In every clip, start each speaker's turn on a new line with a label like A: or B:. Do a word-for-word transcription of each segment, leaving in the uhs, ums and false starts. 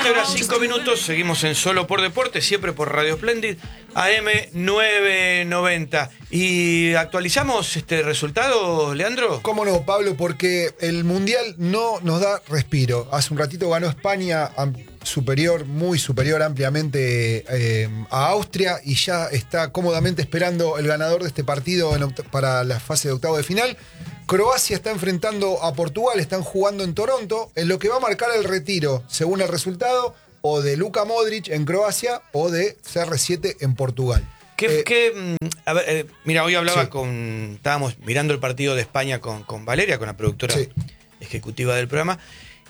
A: veinte horas cinco minutos, seguimos en Solo por Deporte, siempre por Radio Splendid, A M nueve noventa. ¿Y actualizamos este resultado, Leandro?
B: ¿Cómo no, Pablo? Porque el Mundial no nos da respiro. Hace un ratito ganó España, superior, muy superior ampliamente eh, a Austria, y ya está cómodamente esperando el ganador de este partido en para la fase de octavo de final. Croacia está enfrentando a Portugal, están jugando en Toronto, en lo que va a marcar el retiro, según el resultado, o de Luka Modric en Croacia o de C R siete en Portugal.
A: ¿Qué,
B: eh,
A: qué, a ver, eh, mira, hoy hablaba
B: sí.
A: con... Estábamos mirando el partido de España con, con Valeria, con la productora
B: sí.
A: ejecutiva del programa,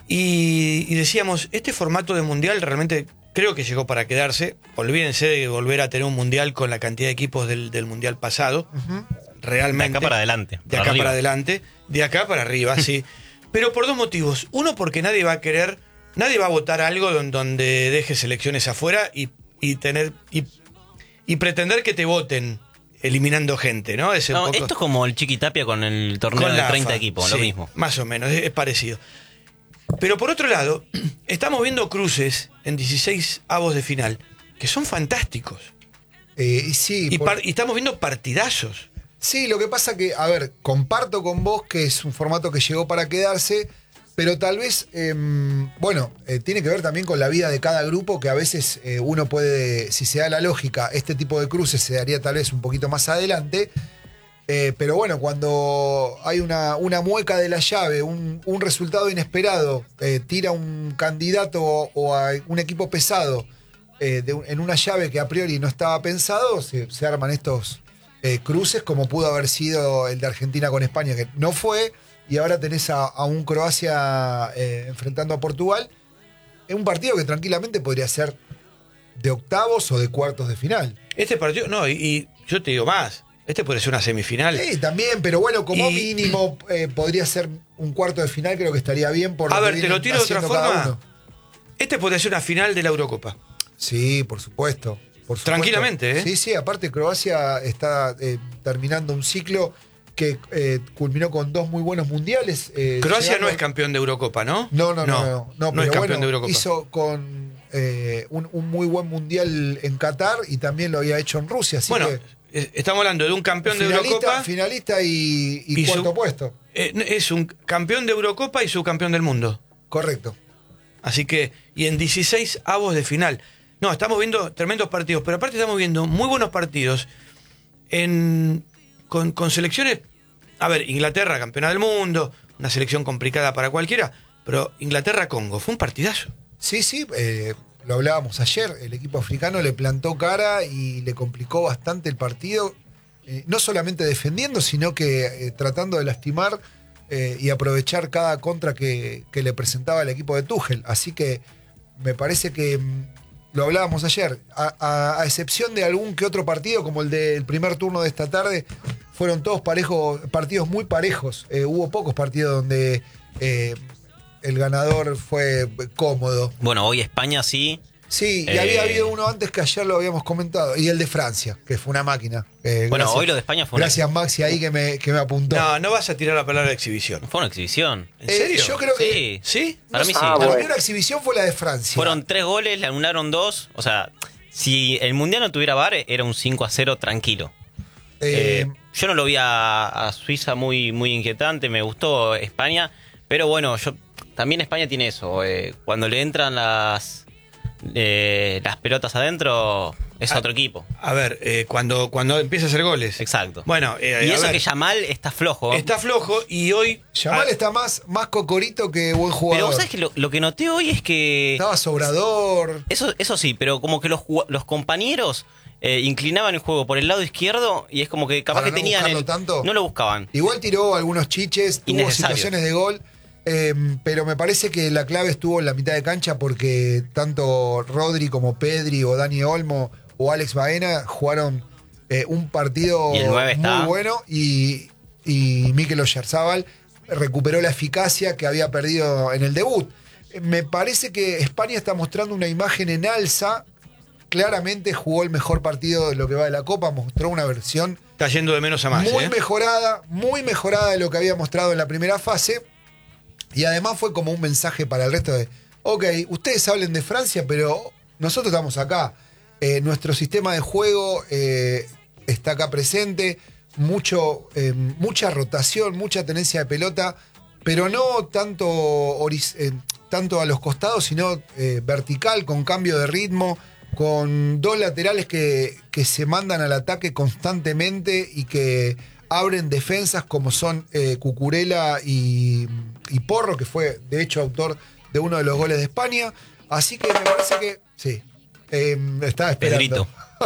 A: y, y decíamos, este formato de Mundial realmente creo que llegó para quedarse. Olvídense de volver a tener un Mundial con la cantidad de equipos del, del Mundial pasado.
B: Uh-huh.
A: Realmente.
C: De acá para adelante.
A: De acá
C: arriba.
A: para adelante. De acá para arriba, sí. Pero por dos motivos. Uno, porque nadie va a querer, nadie va a votar algo donde, donde deje selecciones afuera y, y tener y, y pretender que te voten eliminando gente, ¿no? Es
C: No,
A: poco...
C: Esto es como el Chiquitapia con el torneo
A: con
C: de
A: la
C: treinta
A: AFA,
C: equipos,
A: sí,
C: lo mismo.
A: Más o menos, es, es parecido. Pero por otro lado, estamos viendo cruces en dieciséis avos de final que son fantásticos.
B: Eh, sí,
A: Y,
B: por...
A: par, y estamos viendo partidazos.
B: Sí, lo que pasa que, a ver, comparto con vos que es un formato que llegó para quedarse, pero tal vez, eh, bueno, eh, tiene que ver también con la vida de cada grupo, que a veces eh, uno puede, si se da la lógica, este tipo de cruces se daría tal vez un poquito más adelante, eh, pero bueno, cuando hay una, una mueca de la llave, un, un resultado inesperado, eh, tira un candidato o, o a un equipo pesado eh, de, en una llave que a priori no estaba pensado, se, se arman estos... Eh, cruces, como pudo haber sido el de Argentina con España, que no fue, y ahora tenés a, a un Croacia eh, enfrentando a Portugal, en un partido que tranquilamente podría ser de octavos o de cuartos de final.
A: Este partido, no, y, y yo te digo más, este puede ser una semifinal.
B: Sí, también, pero bueno, como
A: Y-
B: mínimo eh, podría ser un cuarto de final, creo que estaría bien. Por
A: A
B: lo
A: ver,
B: que
A: te lo
B: vienen
A: tiro de otra
B: haciendo cada
A: forma.
B: uno.
A: Este podría ser una final de la Eurocopa.
B: Sí, por supuesto. Por supuesto.
A: Tranquilamente, ¿eh?
B: Sí, sí, aparte Croacia está eh, terminando un ciclo que eh, culminó con dos muy buenos mundiales. eh,
A: Croacia
B: llegando-
A: no es campeón de Eurocopa, ¿no?
B: No, no, no, no, no,
A: no es
B: pero
A: campeón
B: bueno,
A: de Eurocopa.
B: hizo con eh, un, un muy buen mundial en Qatar y también lo había hecho en Rusia. Así
A: Bueno,
B: que
A: eh, estamos hablando de un campeón de
B: finalista,
A: Eurocopa.
B: finalista y, y
A: Y su-
B: cuarto puesto.
A: eh, es un campeón de Eurocopa y subcampeón del mundo.
B: Correcto.
A: Así que, y en dieciséis avos de final. No, estamos viendo tremendos partidos, pero aparte estamos viendo muy buenos partidos en, con, con selecciones. A ver, Inglaterra, campeona del mundo, una selección complicada para cualquiera, pero Inglaterra-Congo fue un partidazo.
B: Sí, sí, eh, lo hablábamos ayer. El equipo africano le plantó cara y le complicó bastante el partido. Eh, no solamente defendiendo, sino que eh, tratando de lastimar eh, y aprovechar cada contra que, que le presentaba el equipo de Tuchel. Así que me parece que, mm, lo hablábamos ayer, a, a- a excepción de algún que otro partido, como el del primer turno de esta tarde, fueron todos parejos, partidos muy parejos. Eh, hubo pocos partidos donde eh, el ganador fue cómodo.
C: Bueno, hoy España sí.
B: Sí, y
C: Eh,
B: había habido uno antes que ayer lo habíamos comentado, y el de Francia, que fue una máquina. Eh,
C: Bueno,
B: gracias-
C: hoy lo de España fue una-
B: Gracias, Maxi, ahí que me, que me apuntó.
A: No, no vas a tirar la palabra exhibición.
C: Fue una exhibición.
A: ¿En
B: Eh,
A: serio?
B: yo creo que
C: Sí.
A: ¿Sí?
C: Para mí sí.
B: la
D: Ah, bueno.
B: primera exhibición fue la de Francia.
C: Fueron tres goles, le anularon dos. O sea, si el Mundial no tuviera V A R, era un cinco a cero tranquilo.
B: Eh,
C: Eh, yo no lo vi a, a Suiza muy, muy inquietante, me gustó España, pero bueno, yo también España tiene eso, eh, cuando le entran las eh, las pelotas adentro, es
A: Ah,
C: otro equipo.
A: A ver, eh, cuando, cuando empieza a hacer goles.
C: Exacto.
A: Bueno, eh,
C: y
A: a
C: eso
A: ver,
C: que Yamal está flojo.
A: está flojo y hoy.
B: Yamal
A: ah,
B: está más, más cocorito que buen
C: pero
B: jugador.
C: vos sabés que lo, lo que noté hoy es que...
B: Estaba sobrador.
C: Eso, eso sí, pero como que los, jugua- los compañeros eh, inclinaban el juego por el lado izquierdo y es como que capaz
B: Para
C: que
B: no
C: tenían...
B: buscarlo
C: el-
B: tanto.
C: No lo buscaban.
B: Igual tiró algunos chiches, tuvo
C: Innecesario.
B: situaciones de gol, eh, pero me parece que la clave estuvo en la mitad de cancha porque tanto Rodri como Pedri o Dani Olmo o Alex Baena jugaron eh, un partido
C: Y el nueve
B: muy
C: está.
B: bueno y, y Mikel Oyarzabal recuperó la eficacia que había perdido en el debut. Eh, Me parece que España está mostrando una imagen en alza. Claramente jugó el mejor partido de lo que va de la Copa, mostró una versión
A: Está yendo de menos a más.
B: muy
A: ¿eh?
B: mejorada, muy mejorada de lo que había mostrado en la primera fase. Y además fue como un mensaje para el resto de, ok, ustedes hablen de Francia, pero nosotros estamos acá. Eh, nuestro sistema de juego eh, está acá presente, mucho, eh, mucha rotación, mucha tenencia de pelota, pero no tanto, oriz- eh, tanto a los costados, sino eh, vertical, con cambio de ritmo, con dos laterales que, que se mandan al ataque constantemente y que abren defensas como son eh, Cucurella y, y Porro, que fue de hecho autor de uno de los goles de España. Así que me parece que sí, eh, estaba esperando.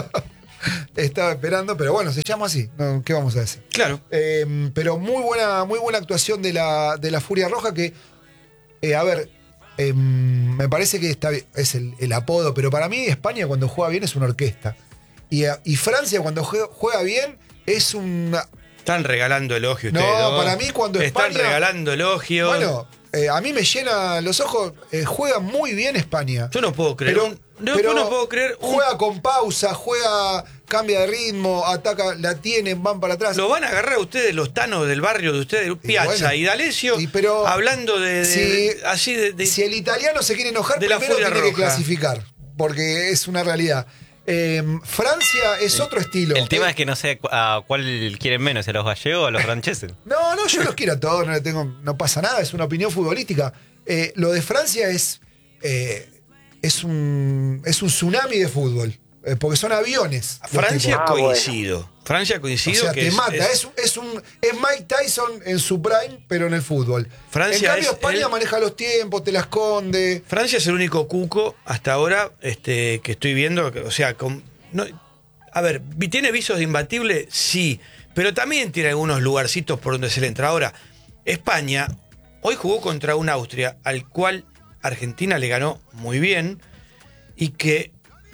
B: Estaba esperando, pero bueno, se llama así, ¿no? ¿Qué vamos a decir?
A: Claro.
B: Eh, pero muy buena, muy buena actuación de la, de la Furia Roja que, eh, a ver, eh, me parece que está, es el, el apodo, pero para mí España cuando juega bien es una orquesta. Y, y Francia cuando juega, juega bien es una...
A: Están regalando elogios
B: No,
A: ustedes dos.
B: para mí cuando
A: Están
B: España-
A: regalando elogios.
B: Bueno, eh, a mí me llena los ojos, eh, juega muy bien España.
A: Yo no puedo creer.
B: Pero,
A: un- no,
B: pero
A: no puedo creer. un-
B: Juega con pausa, juega, cambia de ritmo, ataca, la tienen, van para atrás.
A: Lo van a agarrar ustedes, los tanos del barrio de ustedes, Piazza y,
B: bueno,
A: D'Alessio,
B: y pero
A: hablando de, de-
B: si-
A: de- así de, de-
B: Si el italiano se quiere enojar,
A: de la
B: primero
A: Furia
B: tiene que
A: Roja.
B: clasificar, porque es una realidad. Eh, Francia es otro estilo.
C: El tema
B: Eh,
C: es que no sé cu- a cuál quieren menos, a los gallegos o a los franceses.
B: No, no, yo los quiero a todos, no le tengo, no pasa nada, es una opinión futbolística. Eh, lo de Francia es, eh, es, un, es un tsunami de fútbol, eh, porque son aviones. los
A: Francia
B: tipos.
D: Ah, bueno.
A: coincido. Francia
B: O
A: coincido
B: sea,
A: que
B: te
A: es,
B: mata.
A: es-
B: Es, es, un, es Mike Tyson en su prime, pero en el fútbol.
A: Francia
B: en cambio,
A: es
B: España
A: el-
B: maneja los tiempos, te la esconde.
A: Francia es el único cuco hasta ahora este, que estoy viendo. que- O sea, con, no, a ver, vi- ¿tiene visos de imbatible? Sí, pero también tiene algunos lugarcitos por donde se le entra. Ahora, España hoy jugó contra un Austria al cual Argentina le ganó muy bien y que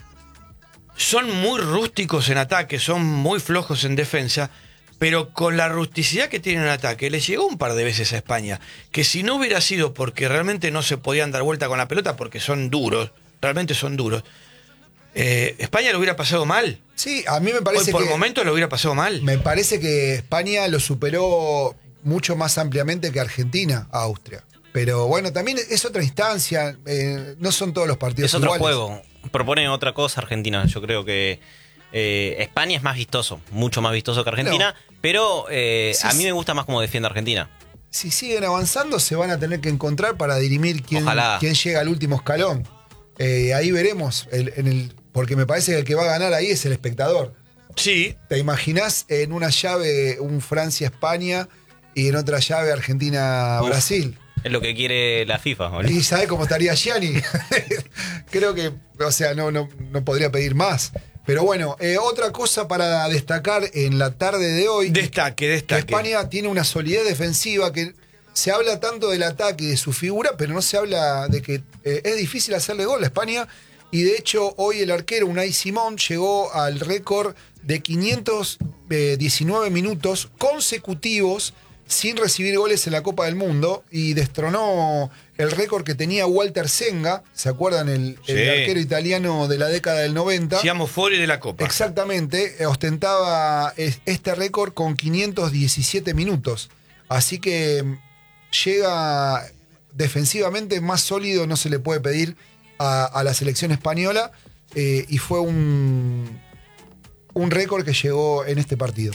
A: son muy rústicos en ataque, son muy flojos en defensa, pero con la rusticidad que tienen en ataque, le llegó un par de veces a España, que si no hubiera sido porque realmente no se podían dar vuelta con la pelota, porque son duros, realmente son duros, eh, España lo hubiera pasado mal.
B: Sí, a mí me
A: Hoy
B: parece
A: por
B: que
A: momentos lo hubiera pasado mal.
B: me parece que España lo superó mucho más ampliamente que Argentina a Austria. Pero bueno, también es otra instancia, eh, no son todos los partidos
C: Es otro
B: iguales.
C: juego. Proponen otra cosa Argentina. Yo creo que eh, España es más vistoso, mucho más vistoso que Argentina, pero eh,
B: Sí,
C: a mí
B: sí.
C: me gusta más cómo defiende Argentina.
B: Si siguen avanzando, se van a tener que encontrar para dirimir quién,
C: Ojalá.
B: quién llega al último escalón. Eh, ahí veremos, el- en el, porque me parece que el que va a ganar ahí es el espectador.
A: Sí,
B: ¿Te imaginás en una llave un Francia-España y en otra llave Argentina-Brasil?
C: Es lo que quiere la FIFA, boludo.
B: ¿Y sabés cómo estaría Gianni? Creo que, o sea, no, no, no podría pedir más. Pero bueno, eh, otra cosa para destacar en la tarde de hoy.
A: destaque,
B: que
A: destaque.
B: España tiene una solidez defensiva que se habla tanto del ataque y de su figura, pero no se habla de que eh, es difícil hacerle gol a España. Y de hecho, hoy el arquero Unai Simón llegó al récord de quinientos diecinueve minutos consecutivos sin recibir goles en la Copa del Mundo y destronó el récord que tenía Walter Senga, ¿se acuerdan? El, el
A: Sí.
B: arquero italiano de la década del noventa.
A: Seamos fuori de la Copa.
B: Exactamente, eh, ostentaba es- este récord con quinientos diecisiete minutos. Así que mm, llega defensivamente más sólido, no se le puede pedir a, a la selección española. eh, y fue un, un récord que llegó en este partido.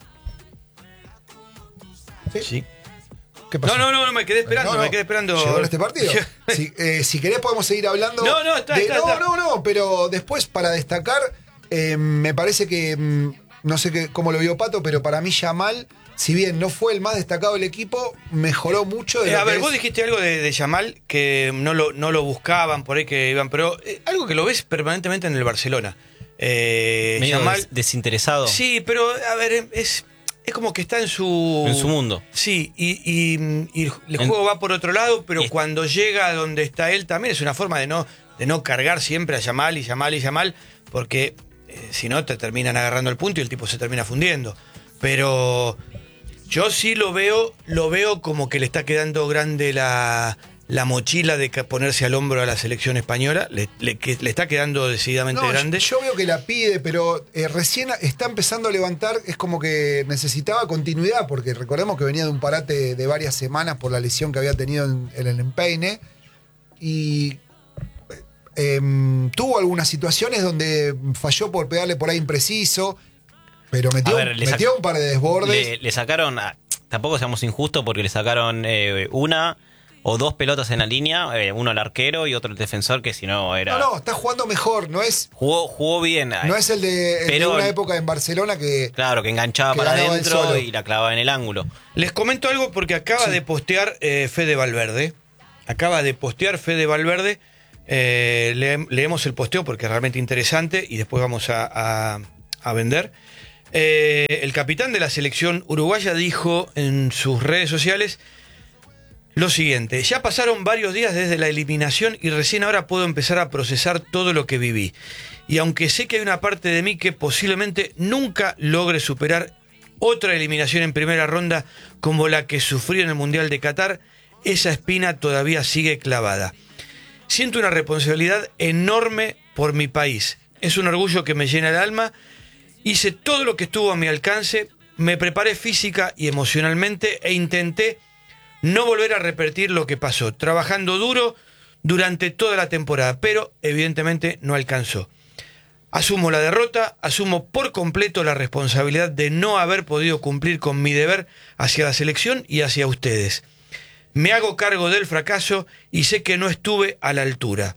B: ¿Sí?
A: Sí.
B: ¿Qué pasó?
A: No, no, no, no, me quedé esperando,
B: No, no.
A: me quedé esperando.
B: ¿Llegó en este partido? si, eh, si querés podemos seguir hablando.
A: No, no, está,
B: de-
A: está,
B: no,
A: está.
B: no, no, pero después para destacar, eh, me parece que, mm, no sé qué, cómo lo vio Pato, pero para mí Yamal, si bien no fue el más destacado del equipo, mejoró mucho de
A: Eh,
B: lo
A: a
B: que
A: ver,
B: es-
A: vos dijiste algo de, de Yamal que no lo, no lo buscaban por ahí que iban, pero eh, algo que lo ves permanentemente en el Barcelona. Eh,
C: Medio
A: Yamal,
C: des- desinteresado
A: sí, pero a ver, es, es como que está en su.
C: en su mundo.
A: Sí, y, y- y el
C: En-
A: juego va por otro lado, pero
C: y-
A: cuando llega a donde está él también es una forma de no, de no cargar siempre a Yamal y Yamal y Yamal, porque eh, si no te terminan agarrando el punto y el tipo se termina fundiendo. Pero yo sí lo veo, lo veo como que le está quedando grande la, la mochila de ca- ponerse al hombro a la selección española, le, le que- le está quedando decididamente
B: No,
A: grande.
B: yo, yo veo que la pide, pero eh, recién está empezando a levantar, es como que necesitaba continuidad, porque recordemos que venía de un parate de varias semanas por la lesión que había tenido en, en el empeine. y eh, tuvo algunas situaciones donde falló por pegarle por ahí impreciso, pero metió,
C: A ver, le
B: metió
C: sac-
B: un par de desbordes.
C: Le, le sacaron, ah, tampoco seamos injustos porque le sacaron eh, una o dos pelotas en la línea, eh, uno al arquero y otro al defensor, que si no era...
B: No, no, está jugando mejor, no es,
C: Jugó, jugó bien.
B: no es el de, el
C: Pero-
B: de una época en Barcelona que...
C: Claro, que enganchaba
B: que
C: para
B: ganaba él
C: adentro
B: solo.
C: y la clavaba en el ángulo.
A: Les comento algo porque acaba
B: Sí.
A: de postear eh, Fede Valverde. Acaba de postear Fede Valverde. Eh, le- leemos el posteo porque es realmente interesante y después vamos a, a- a vender. Eh, el capitán de la selección uruguaya dijo en sus redes sociales lo siguiente: ya pasaron varios días desde la eliminación y recién ahora puedo empezar a procesar todo lo que viví. Y aunque sé que hay una parte de mí que posiblemente nunca logre superar otra eliminación en primera ronda como la que sufrí en el Mundial de Qatar, esa espina todavía sigue clavada. Siento una responsabilidad enorme por mi país. Es un orgullo que me llena el alma. Hice todo lo que estuvo a mi alcance, me preparé física y emocionalmente e intenté no volver a repetir lo que pasó, trabajando duro durante toda la temporada, pero evidentemente no alcanzó. Asumo la derrota, asumo por completo la responsabilidad de no haber podido cumplir con mi deber hacia la selección y hacia ustedes. Me hago cargo del fracaso y sé que no estuve a la altura.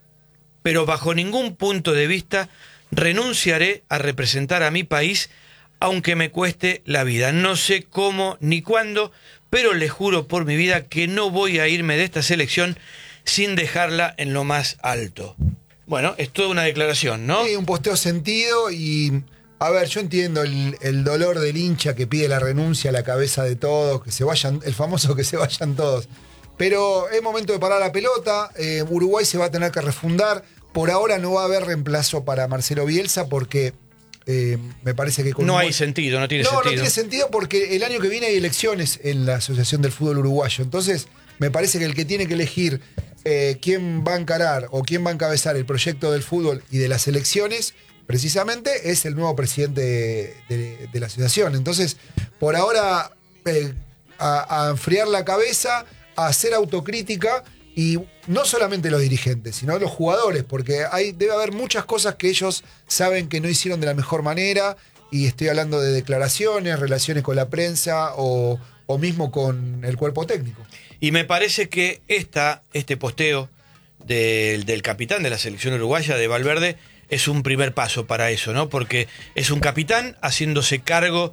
A: Pero bajo ningún punto de vista renunciaré a representar a mi país, aunque me cueste la vida. No sé cómo ni cuándo, pero les juro por mi vida que no voy a irme de esta selección sin dejarla en lo más alto. Bueno, es toda una declaración, ¿no?
B: Sí, un posteo sentido y... A ver, yo entiendo el, el dolor del hincha que pide la renuncia a la cabeza de todos, que se vayan, el famoso que se vayan todos. Pero es momento de parar la pelota, eh, Uruguay se va a tener que refundar. Por ahora no va a haber reemplazo para Marcelo Bielsa porque eh, me parece que... Con
A: No
B: un
A: hay
B: buen-
A: sentido, no tiene
B: no,
A: sentido.
B: no tiene sentido porque el año que viene hay elecciones en la Asociación del Fútbol Uruguayo. Entonces, me parece que el que tiene que elegir eh, quién va a encarar o quién va a encabezar el proyecto del fútbol y de las elecciones, precisamente es el nuevo presidente de, de- de la asociación. Entonces, por ahora, eh, a, a enfriar la cabeza, a hacer autocrítica, y no solamente los dirigentes, sino los jugadores, porque hay, debe haber muchas cosas que ellos saben que no hicieron de la mejor manera, y estoy hablando de declaraciones, relaciones con la prensa o, o mismo con el cuerpo técnico.
A: Y me parece que esta, este posteo del, del capitán de la selección uruguaya, de Valverde, es un primer paso para eso, ¿no? Porque es un capitán haciéndose cargo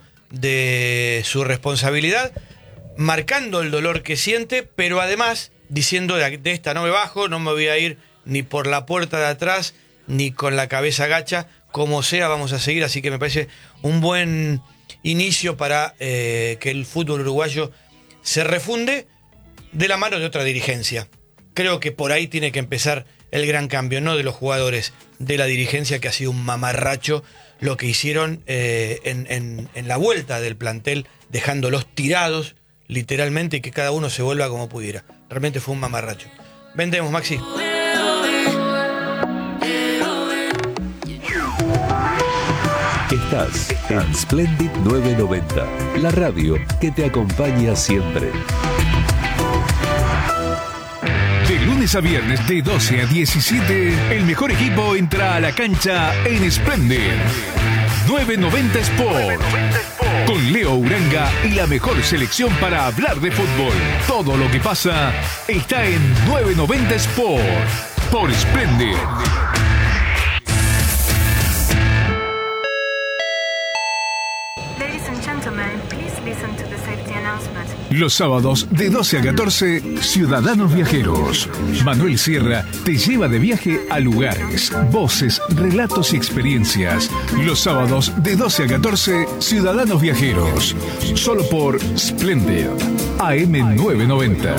A: de su responsabilidad, marcando el dolor que siente, pero además diciendo de, de esta no me bajo, no me voy a ir ni por la puerta de atrás, ni con la cabeza gacha, como sea vamos a seguir. Así que me parece un buen inicio para eh, que el fútbol uruguayo se refunde de la mano de otra dirigencia. Creo que por ahí tiene que empezar el gran cambio, no de los jugadores, de la dirigencia, que ha sido un mamarracho lo que hicieron eh, en, en, en la vuelta del plantel, dejándolos tirados literalmente y que cada uno se vuelva como pudiera. Realmente fue un mamarracho. Vendemos, Maxi.
D: Estás en Splendid nueve noventa, la radio que te acompaña siempre.
E: De lunes a viernes de doce a diecisiete, el mejor equipo entra a la cancha en Splendid nueve noventa Sport. Con Leo Uranga y la mejor selección para hablar de fútbol. Todo lo que pasa está en nueve noventa Sport por Splendid.
F: Ladies and gentlemen, please listen to the safety announcement.
E: Los sábados de doce a catorce, Ciudadanos Viajeros. Manuel Sierra te lleva de viaje a lugares, voces, relatos y experiencias. Los sábados de doce a catorce, Ciudadanos Viajeros. Solo por Splendid, A M nueve noventa.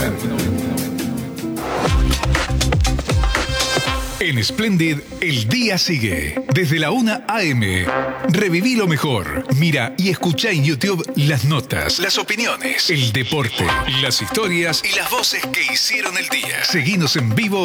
E: En Splendid, el día sigue. Desde la una a eme. Reviví lo mejor. Mira y escucha en YouTube las notas, las opiniones, el deporte, las historias y las voces que hicieron el día. Seguinos en vivo